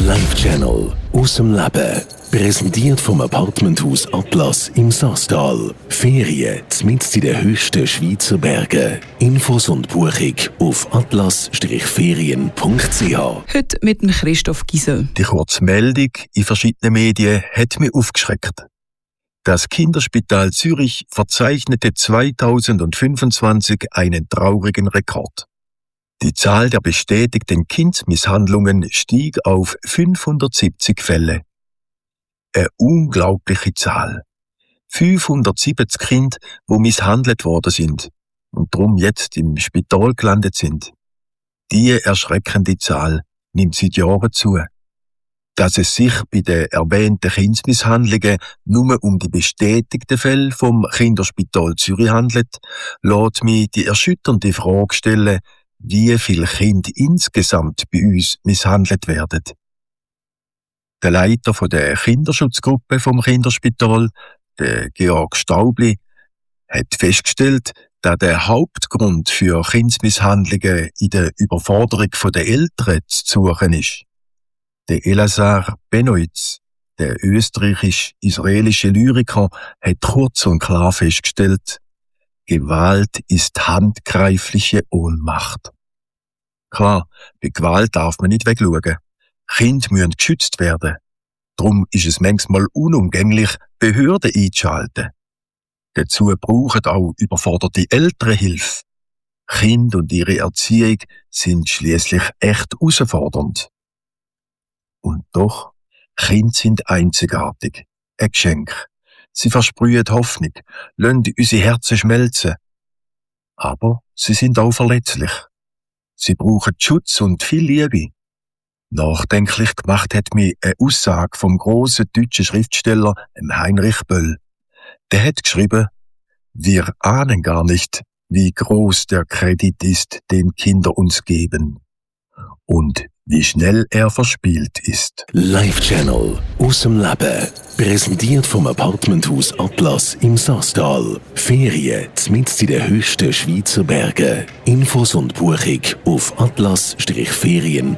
Live-Channel aus dem Leben. Präsentiert vom Apartmenthaus Atlas im Saastal. Ferien mitten in den höchsten Schweizer Bergen. Infos und Buchung auf atlas-ferien.ch. Heute mit dem Christoph Giesel. Die kurze Meldung in verschiedenen Medien hat mich aufgeschreckt. Das Kinderspital Zürich verzeichnete 2025 einen traurigen Rekord. Die Zahl der bestätigten Kindsmisshandlungen stieg auf 570 Fälle. Eine unglaubliche Zahl. 570 Kinder, die misshandelt worden sind und darum jetzt im Spital gelandet sind. Diese erschreckende Zahl nimmt seit Jahren zu. Dass es sich bei den erwähnten Kindsmisshandlungen nur um die bestätigten Fälle vom Kinderspital Zürich handelt, lässt mich die erschütternde Frage stellen, wie viele Kinder insgesamt bei uns misshandelt werden. Der Leiter der Kinderschutzgruppe vom Kinderspital, der Georg Staubli, hat festgestellt, dass der Hauptgrund für Kindsmisshandlungen in der Überforderung der Eltern zu suchen ist. Der Elazar Benoitz, der österreichisch-israelische Lyriker, hat kurz und klar festgestellt, Gewalt ist handgreifliche Ohnmacht. Klar, bei Gewalt darf man nicht wegschauen. Kinder müssen geschützt werden. Darum ist es manchmal unumgänglich, Behörden einzuschalten. Dazu brauchen auch überforderte Eltern Hilfe. Kinder und ihre Erziehung sind schließlich echt herausfordernd. Und doch, Kinder sind einzigartig. Ein Geschenk. Sie versprühen Hoffnung, lassen unsere Herzen schmelzen. Aber sie sind auch verletzlich. Sie brauchen Schutz und viel Liebe. Nachdenklich gemacht hat mich eine Aussage vom grossen deutschen Schriftsteller Heinrich Böll. Der hat geschrieben, wir ahnen gar nicht, wie groß der Kredit ist, den Kinder uns geben. Und wie schnell er verspielt ist. Live-Channel aus dem Leben. Präsentiert vom Apartmenthaus Atlas im Saastal. Ferien mitten in den höchsten Schweizer Bergen. Infos und Buchung auf atlas-ferien.ch.